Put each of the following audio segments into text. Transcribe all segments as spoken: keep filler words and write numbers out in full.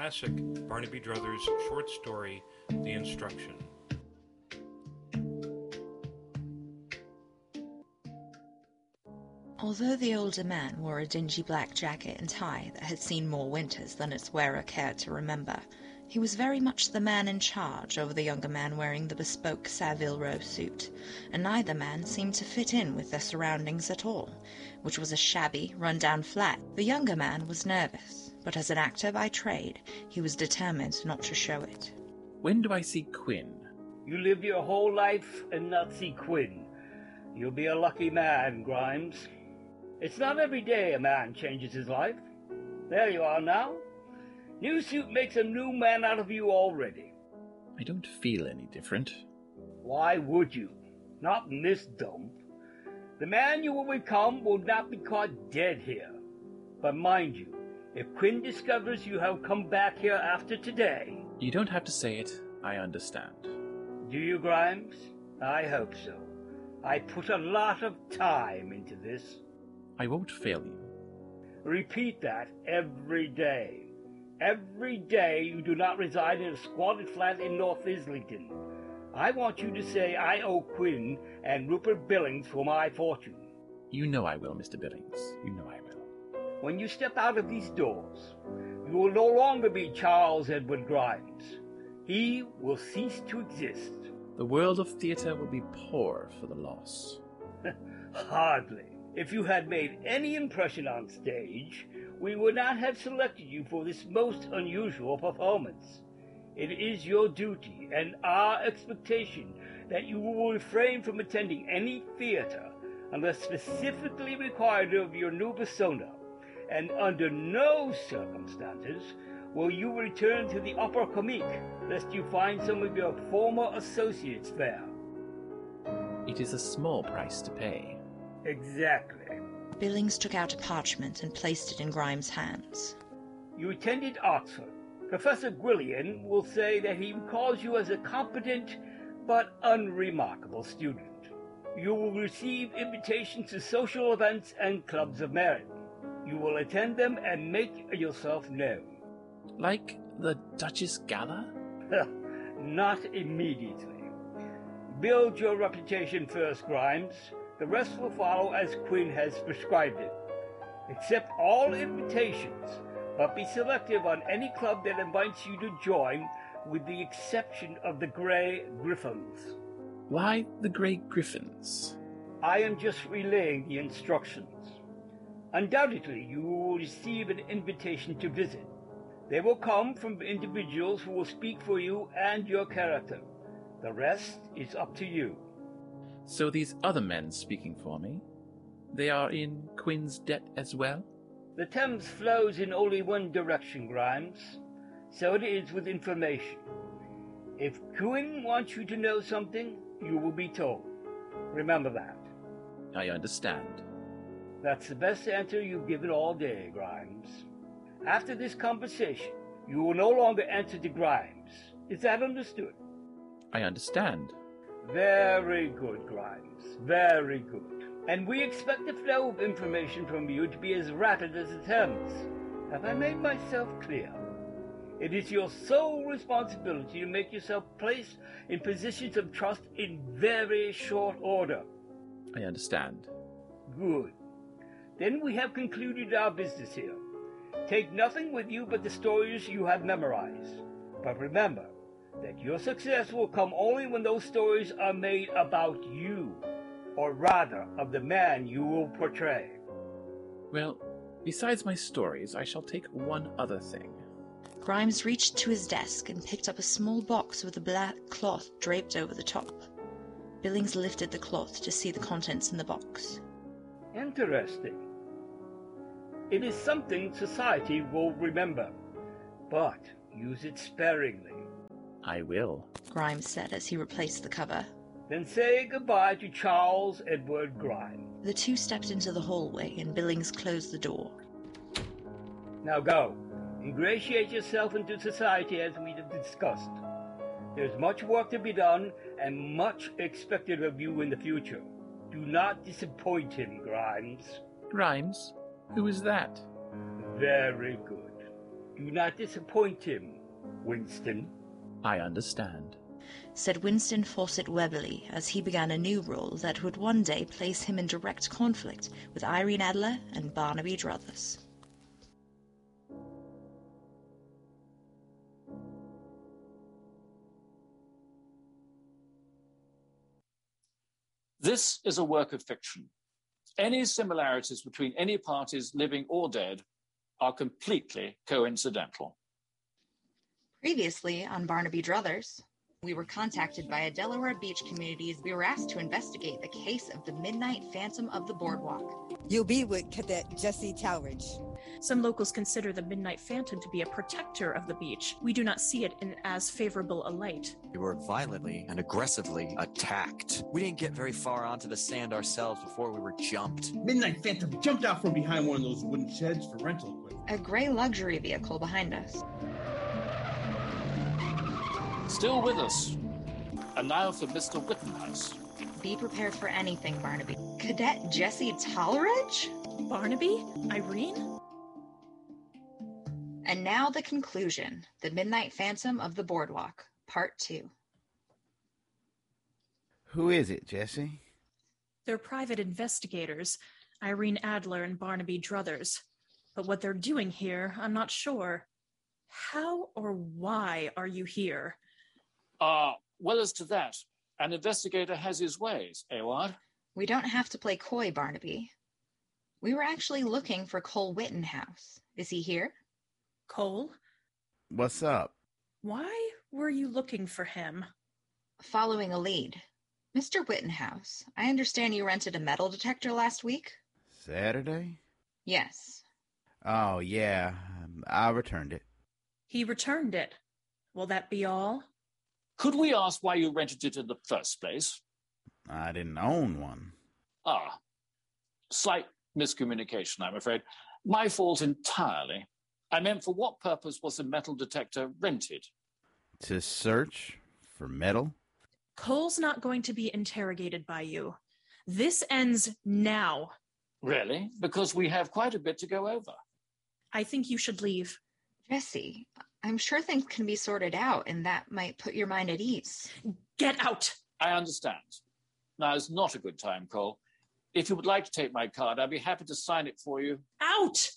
classic Barnaby Brothers short story, The Instruction. Although the older man wore a dingy black jacket and tie that had seen more winters than its wearer cared to remember, he was very much the man in charge over the younger man wearing the bespoke Savile Row suit, and neither man seemed to fit in with their surroundings at all, which was a shabby, run-down flat. The younger man was nervous, but as an actor by trade, he was determined not to show it. When do I see Quinn? You live your whole life and not see Quinn. You'll be a lucky man, Grimes. It's not every day a man changes his life. There you are now. New suit makes a new man out of you already. I don't feel any different. Why would you? Not in this dump. The man you will become will not be caught dead here. But mind you, if Quinn discovers you have come back here after today... You don't have to say it. I understand. Do you, Grimes? I hope so. I put a lot of time into this. I won't fail you. Repeat that every day. Every day you do not reside in a squalid flat in North Islington. I want you to say I owe Quinn and Rupert Billings for my fortune. You know I will, Mister Billings. You know I will. When you step out of these doors, you will no longer be Charles Edward Grimes. He will cease to exist. The world of theatre will be poor for the loss. Hardly. If you had made any impression on stage, we would not have selected you for this most unusual performance. It is your duty and our expectation that you will refrain from attending any theatre unless specifically required of your new persona, and under no circumstances will you return to the Opera Comique, lest you find some of your former associates there. It is a small price to pay. Exactly. Billings took out a parchment and placed it in Grimes' hands. You attended Oxford. Professor Gwillian will say that he recalls you as a competent but unremarkable student. You will receive invitations to social events and clubs of merit. You will attend them and make yourself known. Like the Duchess Gala? Not immediately. Build your reputation first, Grimes. The rest will follow as Quinn has prescribed it. Accept all invitations, but be selective on any club that invites you to join, with the exception of the Grey Griffins. Why the Grey Griffins? I am just relaying the instructions. Undoubtedly, you will receive an invitation to visit. They will come from individuals who will speak for you and your character. The rest is up to you. So these other men speaking for me, they are in Quinn's debt as well? The Thames flows in only one direction, Grimes. So it is with information. If Quinn wants you to know something, you will be told. Remember that. I understand. That's the best answer you've given all day, Grimes. After this conversation, you will no longer answer to Grimes. Is that understood? I understand. Very good, Grimes. Very good. And we expect the flow of information from you to be as rapid as the Thames. Have I made myself clear? It is your sole responsibility to make yourself placed in positions of trust in very short order. I understand. Good. Then we have concluded our business here. Take nothing with you but the stories you have memorized. But remember that your success will come only when those stories are made about you, or rather of the man you will portray. Well, besides my stories, I shall take one other thing. Grimes reached to his desk and picked up a small box with a black cloth draped over the top. Billings lifted the cloth to see the contents in the box. Interesting. It is something society will remember, but use it sparingly. I will, Grimes said as he replaced the cover. Then say goodbye to Charles Edward Grimes. The two stepped into the hallway and Billings closed the door. Now go. Ingratiate yourself into society as we have discussed. There's much work to be done and much expected of you in the future. Do not disappoint him, Grimes. Grimes? Who is that? Very good. Do not disappoint him, Winston. I understand. Said Winston Fawcett Weberly as he began a new role that would one day place him in direct conflict with Irene Adler and Barnaby Druthers. This is a work of fiction. Any similarities between any parties, living or dead, are completely coincidental. Previously on Barnaby Druthers, we were contacted by a Delaware Beach community as we were asked to investigate the case of the Midnight Phantom of the Boardwalk. You'll be with Cadet Jesse Talridge. Some locals consider the Midnight Phantom to be a protector of the beach. We do not see it in as favorable a light. We were violently and aggressively attacked. We didn't get very far onto the sand ourselves before we were jumped. Midnight Phantom jumped out from behind one of those wooden sheds for rental equipment. A gray luxury vehicle behind us. Still with us. And now for Mister Wittenhouse. Be prepared for anything, Barnaby. Cadet Jesse Talridge? Barnaby? Irene? And now the conclusion. The Midnight Phantom of the Boardwalk, Part two. Who is it, Jesse? They're private investigators, Irene Adler and Barnaby Druthers. But what they're doing here, I'm not sure. How or why are you here? Ah, uh, well, as to that, an investigator has his ways, eh, what? We don't have to play coy, Barnaby. We were actually looking for Cole Wittenhouse. Is he here? Cole? What's up? Why were you looking for him? Following a lead. Mister Wittenhouse, I understand you rented a metal detector last week? Saturday? Yes. Oh, yeah. Um, I returned it. He returned it. Will that be all? Could we ask why you rented it in the first place? I didn't own one. Ah, slight miscommunication, I'm afraid. My fault entirely. I meant, for what purpose was the metal detector rented? To search for metal? Cole's not going to be interrogated by you. This ends now. Really? Because we have quite a bit to go over. I think you should leave. Jesse, I'm sure things can be sorted out, and that might put your mind at ease. Get out! I understand. Now is not a good time, Cole. If you would like to take my card, I'd be happy to sign it for you. Out!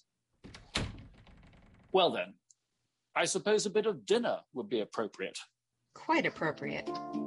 Well then, I suppose a bit of dinner would be appropriate. Quite appropriate.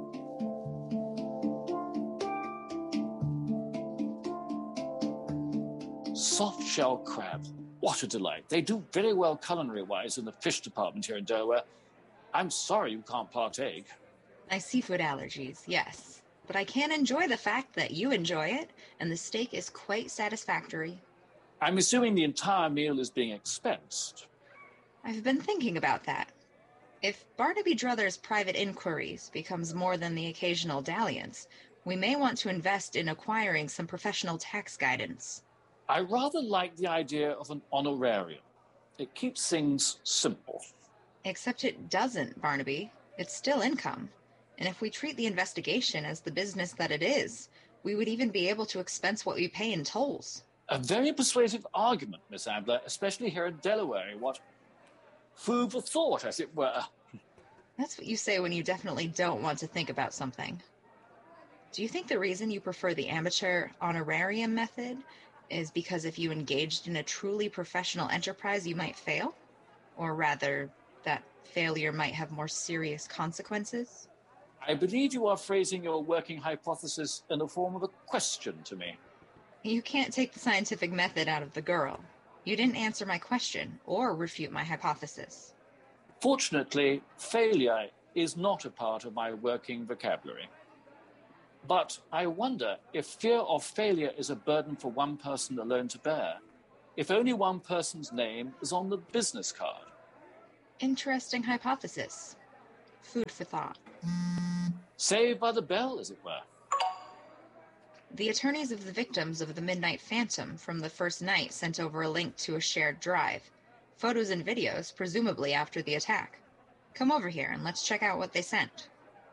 Soft shell crab. What a delight. They do very well culinary-wise in the fish department here in Delaware. I'm sorry you can't partake. My seafood allergies, yes. But I can enjoy the fact that you enjoy it, and the steak is quite satisfactory. I'm assuming the entire meal is being expensed. I've been thinking about that. If Barnaby Druthers' private inquiries becomes more than the occasional dalliance, we may want to invest in acquiring some professional tax guidance. I rather like the idea of an honorarium. It keeps things simple. Except it doesn't, Barnaby. It's still income. And if we treat the investigation as the business that it is, we would even be able to expense what we pay in tolls. A very persuasive argument, Miss Adler, especially here in Delaware. What food for thought, as it were. That's what you say when you definitely don't want to think about something. Do you think the reason you prefer the amateur honorarium method is because if you engaged in a truly professional enterprise, you might fail? Or rather, that failure might have more serious consequences? I believe you are phrasing your working hypothesis in the form of a question to me. You can't take the scientific method out of the girl. You didn't answer my question or refute my hypothesis. Fortunately, failure is not a part of my working vocabulary. But I wonder if fear of failure is a burden for one person alone to bear, if only one person's name is on the business card. Interesting hypothesis. Food for thought. Saved by the bell, as it were. The attorneys of the victims of the Midnight Phantom from the first night sent over a link to a shared drive. Photos and videos, presumably after the attack. Come over here and let's check out what they sent.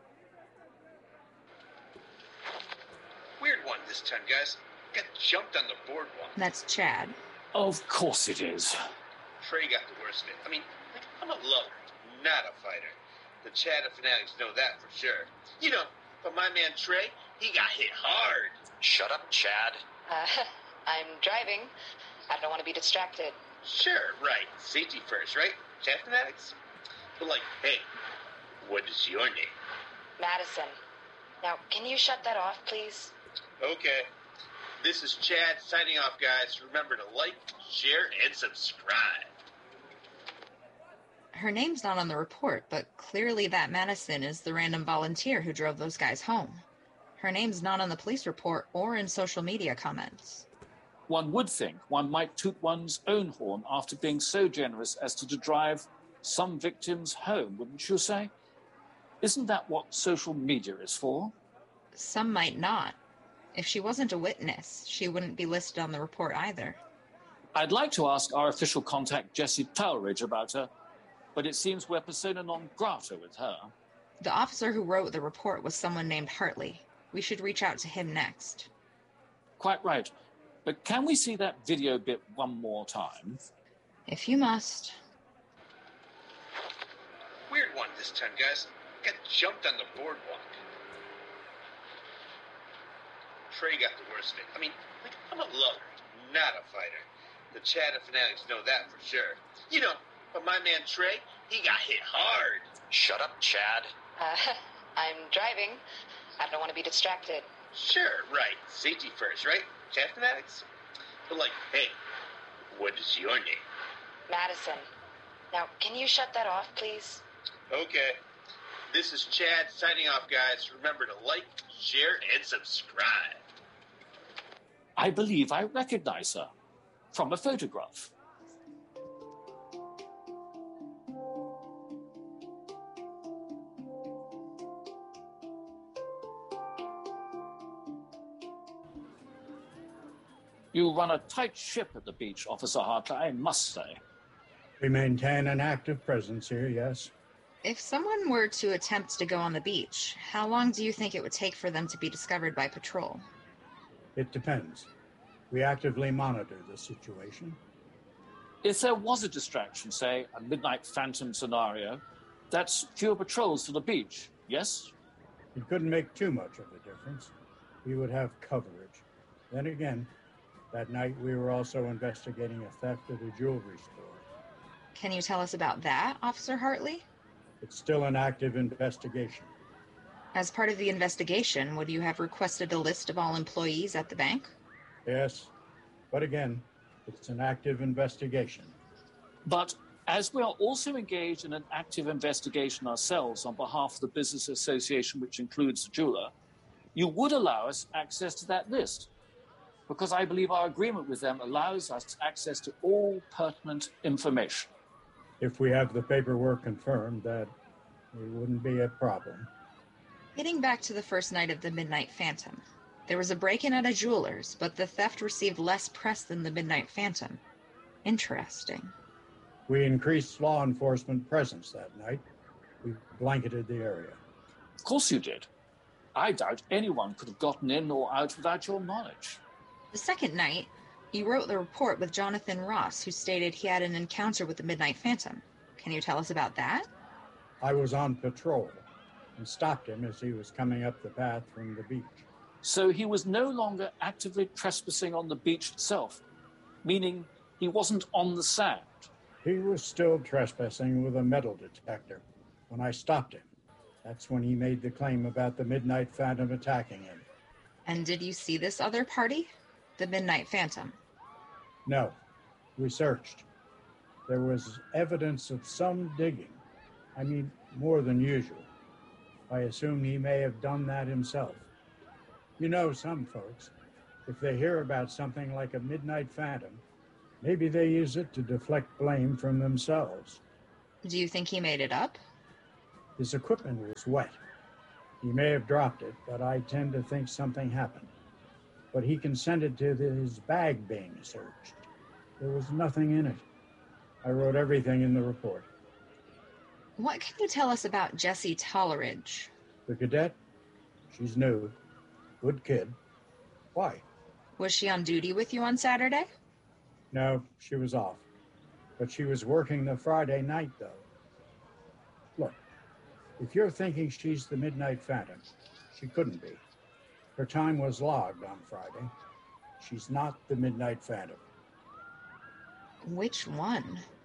Weird one this time, guys. Got jumped on the boardwalk. That's Chad. Of course it is. Trey got the worst of it. I mean, like, I'm a lover, not a fighter. The Chad fanatics know that for sure. You know, but my man Trey, he got hit hard. Shut up, Chad. Uh, I'm driving. I don't want to be distracted. Sure, right. Safety first, right? Chad fanatics? But like, hey, what is your name? Madison. Now, can you shut that off, please? Okay. This is Chad signing off, guys. Remember to like, share, and subscribe. Her name's not on the report, but clearly that Madison is the random volunteer who drove those guys home. Her name's not on the police report or in social media comments. One would think one might toot one's own horn after being so generous as to drive some victims home, wouldn't you say? Isn't that what social media is for? Some might not. If she wasn't a witness, she wouldn't be listed on the report either. I'd like to ask our official contact, Jessie Talridge, about her, but it seems we're persona non grata with her. The officer who wrote the report was someone named Hartley. We should reach out to him next. Quite right. But can we see that video bit one more time? If you must. Weird one this time, guys. Got jumped on the boardwalk. Trey got the worst of it. I mean, like, I'm a lover, not a fighter. The Chad fanatics know that for sure. You know, but my man Trey, he got hit hard. Shut up, Chad. Uh, I'm driving. I don't want to be distracted. Sure, right. Safety first, right? Chad fanatics? But like, hey, what is your name? Madison. Now, can you shut that off, please? Okay. This is Chad signing off, guys. Remember to like, share, and subscribe. I believe I recognize her from a photograph. You run a tight ship at the beach, Officer Hartley, I must say. We maintain an active presence here, yes. If someone were to attempt to go on the beach, how long do you think it would take for them to be discovered by patrol? It depends. We actively monitor the situation. If there was a distraction, say a Midnight Phantom scenario, that's fewer patrols to the beach, yes? It couldn't make too much of a difference. We would have coverage. Then again, that night we were also investigating a theft at a jewelry store. Can you tell us about that, Officer Hartley? It's still an active investigation. As part of the investigation, would you have requested a list of all employees at the bank? Yes, but again, it's an active investigation. But as we are also engaged in an active investigation ourselves on behalf of the business association, which includes the jeweler, you would allow us access to that list, because I believe our agreement with them allows us access to all pertinent information. If we have the paperwork confirmed, that it wouldn't be a problem. Getting back to the first night of the Midnight Phantom, there was a break-in at a jeweler's, but the theft received less press than the Midnight Phantom. Interesting. We increased law enforcement presence that night. We blanketed the area. Of course you did. I doubt anyone could have gotten in or out without your knowledge. The second night, you wrote the report with Jonathan Ross, who stated he had an encounter with the Midnight Phantom. Can you tell us about that? I was on patrol and stopped him as he was coming up the path from the beach. So he was no longer actively trespassing on the beach itself, meaning he wasn't on the sand. He was still trespassing with a metal detector when I stopped him. That's when he made the claim about the Midnight Phantom attacking him. And did you see this other party? The Midnight Phantom? No. We searched. There was evidence of some digging. I mean, more than usual. I assume he may have done that himself. You know, some folks, if they hear about something like a Midnight Phantom, maybe they use it to deflect blame from themselves. Do you think he made it up? His equipment was wet. He may have dropped it, but I tend to think something happened. But he consented to his bag being searched. There was nothing in it. I wrote everything in the report. What can you tell us about Jessie Talridge? The cadet? She's new. Good kid. Why? Was she on duty with you on Saturday? No, she was off. But she was working the Friday night, though. Look, if you're thinking she's the Midnight Phantom, she couldn't be. Her time was logged on Friday. She's not the Midnight Phantom. Which one?